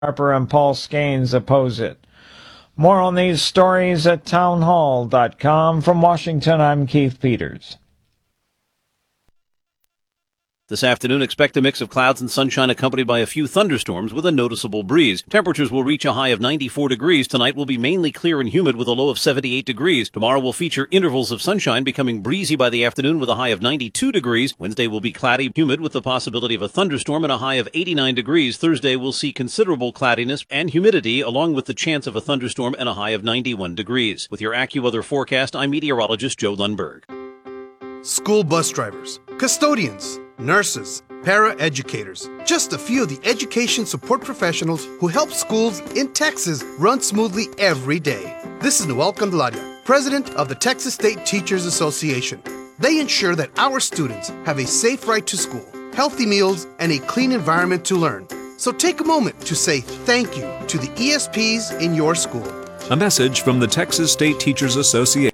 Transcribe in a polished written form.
Harper and Paul Skanes oppose it. More on these stories at townhall.com. From Washington, I'm Keith Peters. This afternoon, expect a mix of clouds and sunshine accompanied by a few thunderstorms with a noticeable breeze. Temperatures will reach a high of 94 degrees. Tonight will be mainly clear and humid with a low of 78 degrees. Tomorrow will feature intervals of sunshine becoming breezy by the afternoon with a high of 92 degrees. Wednesday will be cloudy, humid with the possibility of a thunderstorm and a high of 89 degrees. Thursday will see considerable cloudiness and humidity along with the chance of a thunderstorm and a high of 91 degrees. With your AccuWeather forecast, I'm meteorologist Joe Lundberg. School bus drivers, custodians, nurses, para-educators, just a few of the education support professionals who help schools in Texas run smoothly every day. This is Noel Candelaria, president of the Texas State Teachers Association. They ensure that our students have a safe ride to school, healthy meals, and a clean environment to learn. So take a moment to say thank you to the ESPs in your school. A message from the Texas State Teachers Association.